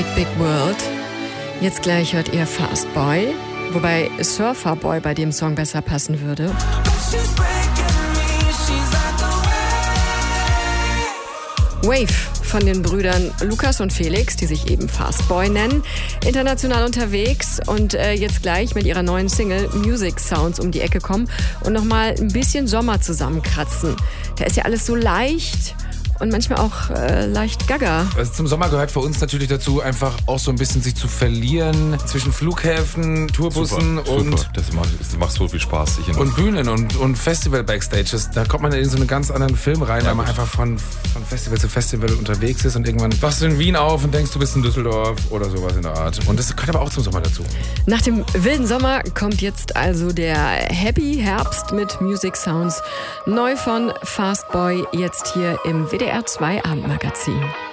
Big World. Jetzt gleich hört ihr Fast Boy, wobei Surfer Boy bei dem Song besser passen würde. Wave von den Brüdern Lukas und Felix, die sich eben Fast Boy nennen, international unterwegs und jetzt gleich mit ihrer neuen Single Music Sounds um die Ecke kommen und nochmal ein bisschen Sommer zusammenkratzen. Da ist ja alles so leicht und manchmal auch leicht gaga. Also zum Sommer gehört für uns natürlich dazu, einfach auch so ein bisschen sich zu verlieren zwischen Flughäfen, Tourbussen und das macht so viel Spaß. Und Bühnen und Festival-Backstages. Da kommt man in so einen ganz anderen Film rein, weil man einfach von Festival zu Festival unterwegs ist und irgendwann wachst du in Wien auf und denkst, du bist in Düsseldorf oder sowas in der Art. Und das gehört aber auch zum Sommer dazu. Nach dem wilden Sommer kommt jetzt also der Happy Herbst mit Music Sounds. Neu von Fast Boy, jetzt hier im WDR 2 Abendmagazin.